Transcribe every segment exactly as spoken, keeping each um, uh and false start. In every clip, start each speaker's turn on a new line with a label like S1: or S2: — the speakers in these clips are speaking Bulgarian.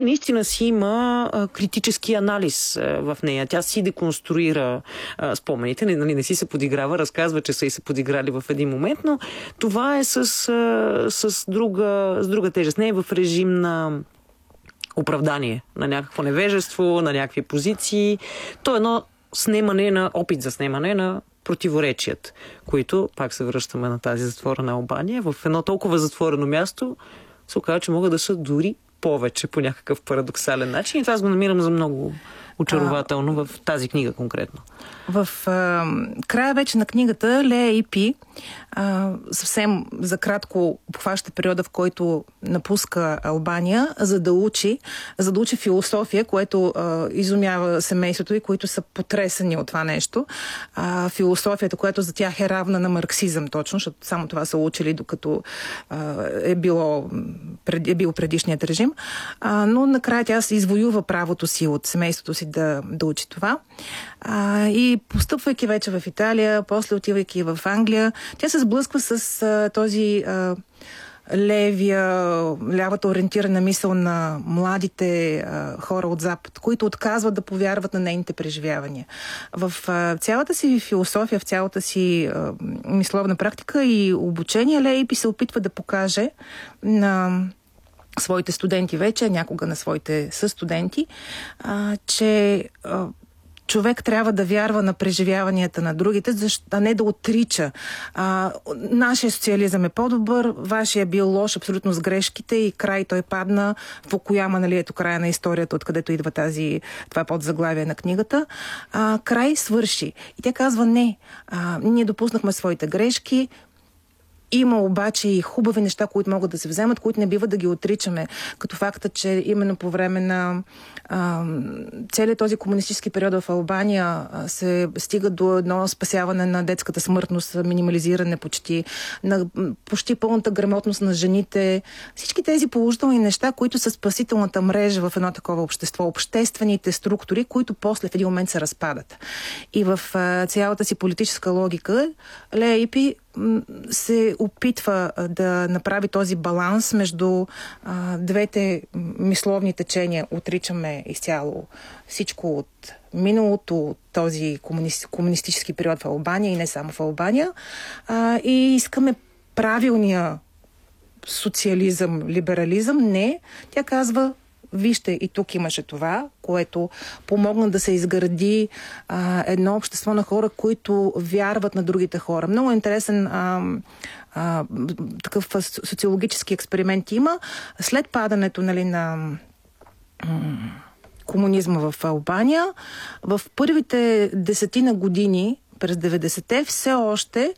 S1: наистина си има а, критически анализ а, в нея. Тя си деконструира а, спомените, не, нали, не си се подиграва, разказва, че са и се подиграли в един момент, но това е с, а, с, друга, с друга тежест. Не е в режим на оправдание, на някакво невежество, на някакви позиции. То е едно снемане на опит за снемане на противоречият, които, пак се връщаме на тази затворена Албания, в едно толкова затворено място се оказва, че могат да са дори повече по някакъв парадоксален начин. И това аз го намирам за много очарователно в тази книга конкретно.
S2: В а, края вече на книгата Лея Ипи а, съвсем за кратко обхваща периода, в който напуска Албания, за да учи, за да учи философия, което а, изумява семейството и които са потресани от това нещо. А, философията, която за тях е равна на марксизъм точно, защото само това са учили, докато а, е, било, пред, е бил предишният режим. А, но накрая тя се извоюва правото си от семейството си да, да учи това. А, и постъпвайки вече в Италия, после отивайки в Англия, тя се сблъсква с а, този а, левия, лявата ориентирана мисъл на младите а, хора от Запад, които отказват да повярват на нейните преживявания. В а, цялата си философия, в цялата си а, мисловна практика и обучение, Лея Ипи се опитва да покаже на своите студенти вече, някога на своите състуденти, а, че а, човек трябва да вярва на преживяванията на другите, а не да отрича. А, нашия социализъм е по-добър, вашия е бил лош абсолютно с грешките и край той падна в Окояма, нали, ето края на историята, откъдето идва тази, това подзаглавие на книгата. А, край свърши. И тя казва не. А, ние допуснахме своите грешки, има обаче и хубави неща, които могат да се вземат, които не бива да ги отричаме. Като факта, че именно по време на а, целият този комунистически период в Албания а, се стига до едно спасяване на детската смъртност, минимализиране почти, на почти пълната грамотност на жените. Всички тези положителни неща, които са спасителната мрежа в едно такова общество, обществените структури, които после в един момент се разпадат. И в а, цялата си политическа логика Лея Ипи се опитва да направи този баланс между а, двете мисловни течения. Отричаме изцяло всичко от миналото, от този комунист, комунистически период в Албания и не само в Албания. А, и искаме правилния социализъм, либерализъм. Не. Тя казва, вижте, и тук имаше това, което помогна да се изгради а, едно общество на хора, които вярват на другите хора. Много интересен а, а, такъв социологически експеримент има. След падането, нали, на м- комунизма в Албания, в първите десетина години, през деветдесетте, все още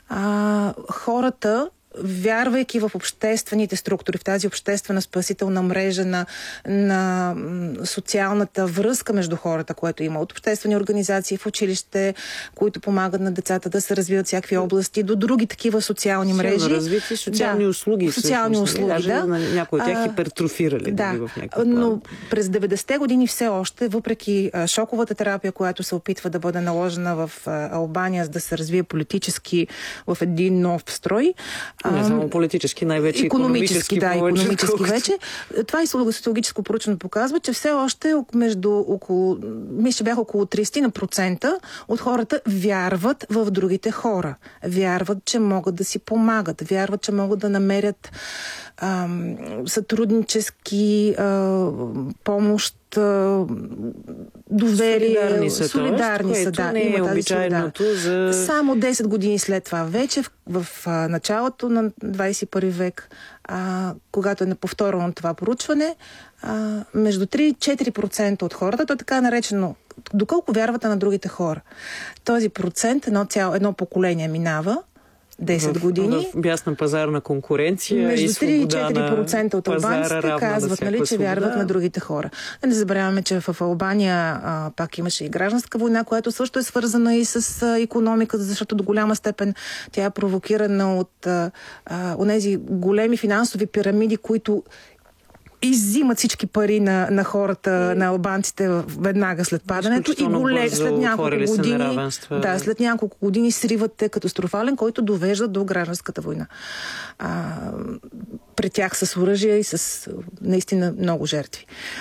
S2: а, хората, вярвайки в обществените структури, в тази обществена спасителна мрежа на, на социалната връзка между хората, което има от обществени организации в училище, които помагат на децата да се развиват всякакви области, до други такива социални мрежи.
S1: Развити социални
S2: да,
S1: услуги.
S2: Социални
S1: всъщност,
S2: услуги,
S1: даже
S2: да.
S1: Някои от тях хипертрофирали.
S2: Да,
S1: в някакъв
S2: но през деветдесетте години все още, въпреки а, шоковата терапия, която се опитва да бъде наложена в а, Албания, за да се развие политически в един нов строй,
S1: не само политически, най-вече икономически.
S2: Да,
S1: повече,
S2: икономически
S1: колкото...
S2: вече. Това и социологическо проучване показва, че все още между около, мисля, че бяха около тридесет процента от хората вярват в другите хора. Вярват, че могат да си помагат. Вярват, че могат да намерят ам, сътруднически а, помощ, доверие,
S1: солидарни са,
S2: солидарни
S1: тоест,
S2: са, да,
S1: не е
S2: има тази
S1: обичайното за...
S2: Само десет години след това, вече в, в, в началото на двадесет и първи век, а, когато е повторено това проучване, а, между три и четири процента от хората, то е така наречено, доколко вярвате на другите хора. Този процент, едно, цяло, едно поколение минава, десет години.
S1: В бясна пазарна конкуренция
S2: между
S1: и свобода
S2: три и четири процента от албанците казват, нали, че свобода. Вярват на другите хора. Не забравяме, че в Албания а, пак имаше и гражданска война, която също е свързана и с а, икономиката, защото до голяма степен тя е провокирана от а, а, онези големи финансови пирамиди, които иззимат всички пари на, на хората, на албанците веднага след падането и голе, след няколко години, да, след няколко години сриват е катастрофален, който довежда до гражданската война. А, при тях с оръжие и с наистина много жертви.